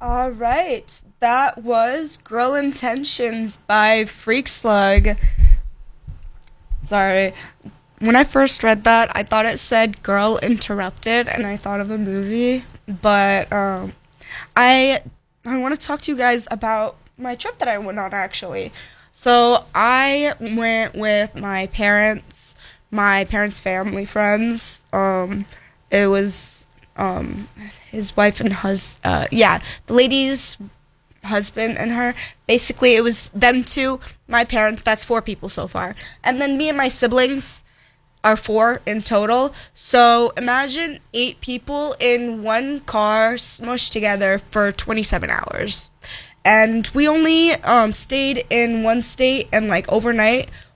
All right, that was Girl Intentions by Freak Slug. Sorry. When I first read that, I thought it said Girl Interrupted, and I thought of a movie. But I I want to talk to you guys about my trip that I went on actually. So I went with my parents' family friends. It was his wife and yeah, the lady's husband and her. Basically, it was them two, my parents. That's four people so far, and then me and my siblings are four in total. So imagine eight people in one car smushed together for 27 hours. And we only stayed in one state and like overnight.